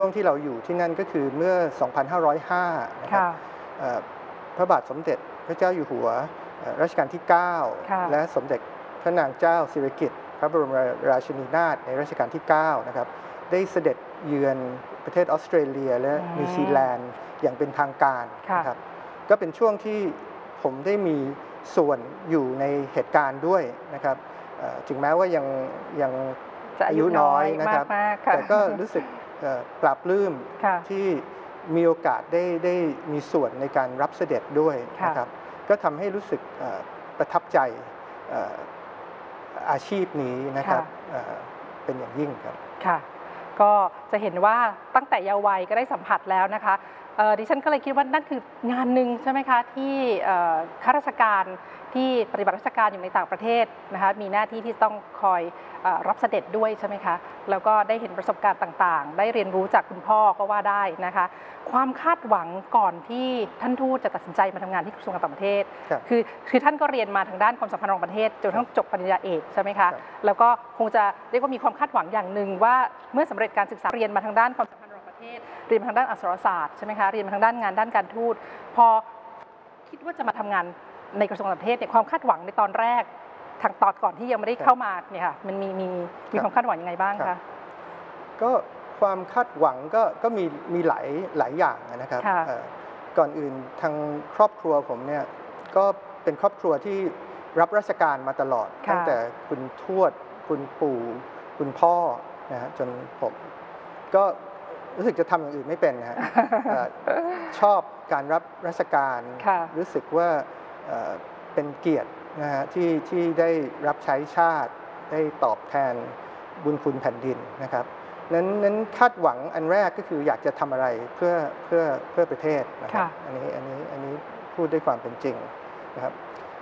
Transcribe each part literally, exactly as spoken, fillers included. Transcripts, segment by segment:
ช่วงที่เราอยู่ที่นั่นก็คือเมื่อ สองพันห้าร้อยห้า นะครับพระบาทสมเด็จพระเจ้าอยู่หัวรัชกาลที่ เก้า และสมเด็จพระนางเจ้าสิริกิติ์พระบรมราชินีนาถในรัชกาลที่ เก้า นะครับได้เสด็จเยือนประเทศออสเตรเลียและนิวซีแลนด์อย่างเป็นทางการนะครับก็เป็นช่วงที่ผมได้มีส่วนอยู่ในเหตุการณ์ด้วยนะครับถึงแม้ว่ายังยังอายุน้อยนะครับแต่ก็รู้สึกปลาบปลื้มที่มีโอกาสได้ได้มีส่วนในการรับเสด็จด้วยนะครับก็ทำให้รู้สึกประทับใจอาชีพนี้นะครับเป็นอย่างยิ่งครับค่ะก็จะเห็นว่าตั้งแต่เยาว์วัยก็ได้สัมผัสแล้วนะคะดิฉันก็เลยคิดว่านั่นคืองานหนึ่งใช่ไหมคะที่ข้าราชการที่ปฏิบัติราชการอยู่ในต่างประเทศนะคะมีหน้าที่ที่ต้องคอยรับเสด็จด้วยใช่ไหมคะแล้วก็ได้เห็นประสบการณ์ต่างๆได้เรียนรู้จากคุณพ่อก็ว่าได้นะคะความคาดหวังก่อนที่ท่านทูตจะตัดสินใจมาทำงานที่กระทรวงการต่างประเทศคือคือท่านก็เรียนมาทางด้านความสัมพันธ์ระหว่างประเทศจนทั้งจบปริญญาเอกใช่ไหมคะแล้วก็คงจะเรียกว่ามีความคาดหวังอย่างหนึ่งว่าเมื่อสำเร็จการศึกษาเรียนมาทางด้านความสัมพันธ์ระหว่างประเทศเรียนมาทางด้านอักษรศาสตร์ใช่ไหมคะเรียนมาทางด้านงานด้านการทูตพอคิดว่าจะมาทำงานในกระทรวงต่างประเทศเนี่ยความคาดหวังในตอนแรกทางตอนก่อนที่ยังไม่ได้เข้ามาเนี่ยค่ะมันมีมีมีความคาดหวังยังไงบ้างคะก็ความคาดหวังก็ก็มีมีหลายหลายอย่างนะครับก่อนอื่นทางครอบครัวผมเนี่ยก็เป็นครอบครัวที่รับราชการมาตลอดตั้งแต่คุณทวดคุณปู่คุณพ่อนะฮะจนผมก็รู้สึกจะทำอย่างอื่นไม่เป็นนะฮะชอบการรับราชการรู้สึกว่าเป็นเกียรตินะฮะที่ที่ได้รับใช้ชาติได้ตอบแทนบุญคุณแผ่นดินนะครับนั้นนั้นคาดหวังอันแรกก็คืออยากจะทำอะไรเพื่อเพื่อเพื่อประเทศนะครับอันนี้อันนี้อันนี้พูดด้วยความเป็นจริงนะครับ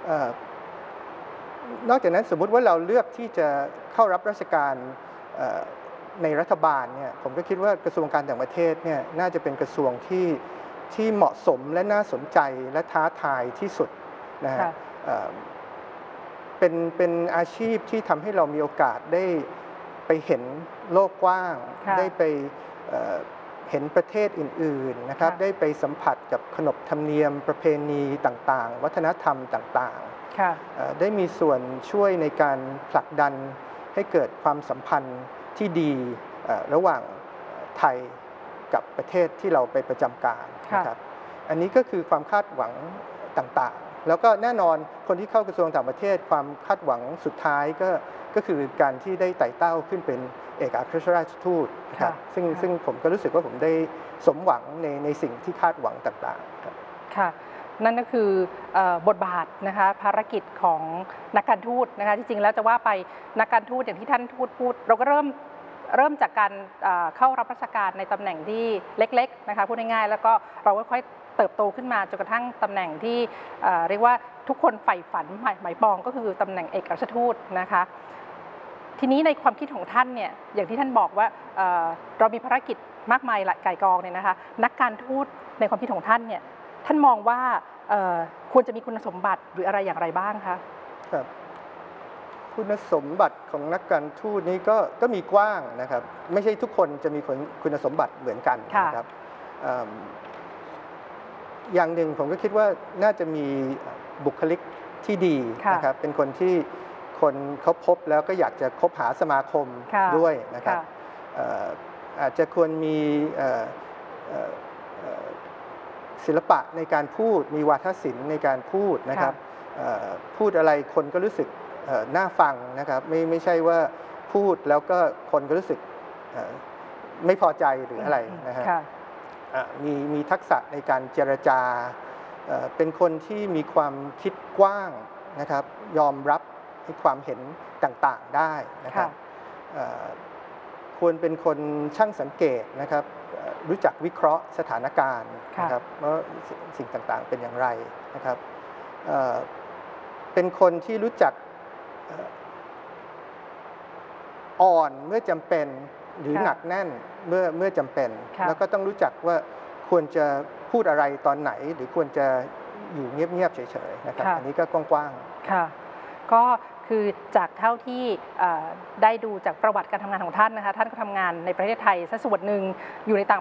นอกจากนั้นสมมุติว่าเราเลือกที่จะเข้ารับราชการในรัฐบาลเนี่ยผมก็คิดว่ากระทรวงการต่างประเทศเนี่ยน่าจะเป็นกระทรวงที่ที่เหมาะสมและน่าสนใจและท้าทายที่สุดนะฮะเป็นเป็นอาชีพที่ทำให้เรามีโอกาสได้ไปเห็นโลกกว้างได้ไปเห็นประเทศอื่นๆนะครับได้ไปสัมผัสกับขนบธรรมเนียมประเพณีต่างๆวัฒนธรรมต่างๆได้มีส่วนช่วยในการผลักดันให้เกิดความสัมพันธ์ที่ดีระหว่างไทยกับประเทศที่เราไปประจำการนะครับอันนี้ก็คือความคาดหวังต่างๆแล้วก็แน่นอนคนที่เข้ากระทรวงต่างประเทศความคาดหวังสุดท้ายก็ก็คือการที่ได้ไต่เต้าขึ้นเป็นเอกอัครราชทูตนะครับซึ่งซึ่งผมก็รู้สึกว่าผมได้สมหวังในในสิ่งที่คาดหวังต่างๆครับค่ะนั่นก็คือบทบาทนะคะภารกิจของนักการทูตนะคะที่จริงแล้วจะว่าไปนักการทูตอย่างที่ท่านทูตพูดเราก็เริ่มเริ่มจากการเข้ารับราชการในตำแหน่งที่เล็กๆนะคะพูดง่ายๆแล้วก็เราค่อยๆเติบโตขึ้นมาจนกระทั่งตำแหน่งที่เรียกว่าทุกคนใฝ่ฝันหมายปองก็คือตำแหน่งเอกอัครราชทูตนะคะทีนี้ในความคิดของท่านเนี่ยอย่างที่ท่านบอกว่าเรามีภารกิจมากมายหลายก่ายกองเนี่ยนะคะนักการทูตในความคิดของท่านเนี่ยท่านมองว่าควรจะมีคุณสมบัติหรืออะไรอย่างไรบ้างคะครับคุณสมบัติของนักการทูตนี้ก็ก็มีกว้างนะครับไม่ใช่ทุกคนจะมีคุณสมบัติเหมือนกันนะครับอย่างหนึ่งผมก็คิดว่าน่าจะมีบุคลิกที่ดีนะครับเป็นคนที่คนเขาพบแล้วก็อยากจะคบหาสมาคมด้วยนะครับอาจจะควรมีศิลปะในการพูดมีวาทศิลป์ในการพูดนะครับพูดอะไรคนก็รู้สึกน่าฟังนะครับไม่ไม่ใช่ว่าพูดแล้วก็คนก็รู้สึกไม่พอใจหรืออะไรนะฮะมีมีทักษะในการเจรจาเป็นคนที่มีความคิดกว้างนะครับยอมรับในความเห็นต่างๆได้นะครับควรเป็นคนช่างสังเกตนะครับรู้จักวิเคราะห์สถานการณ์นะครับว่าสิ่งต่างๆเป็นอย่างไรนะครับเป็นคนที่รู้จักอ่อนเมื่อจำเป็นหรือหนักแน่นเมื่อเมื่อจำเป็นแล้วก็ต้องรู้จักว่าควรจะพูดอะไรตอนไหนหรือควรจะอยู่เงียบๆเฉยๆนะครับอันนี้ก็กว้างๆค่ะก็คคือจากเท่าที่ได้ดูจากประวัติการทำงานของท่านนะคะท่านก็ทำงานในประเทศไทยซะส่วนหนึ่งอยู่ในต่าง